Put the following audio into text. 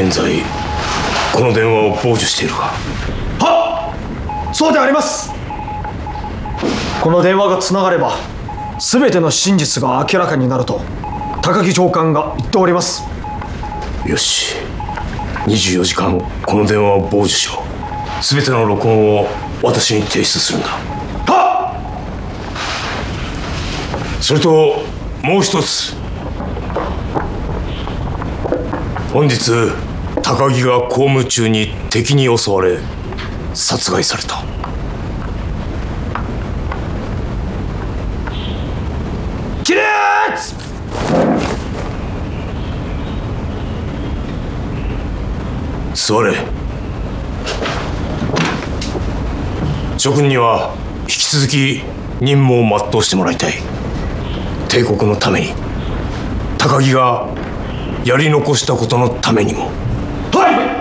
現在この電話を傍受しているか？ はっ、そうであります。この電話がつながれば全ての真実が明らかになると高木長官が言っております。 よし、24時間この電話を傍受しろ。全ての録音を私に提出するんだ。 はっ。それともう一つ、本日高木が公務中に敵に襲われ殺害された。 起立！ 座れ。諸君には引き続き任務を全うしてもらいたい。帝国のために、高木がやり残したことのためにも。 はい。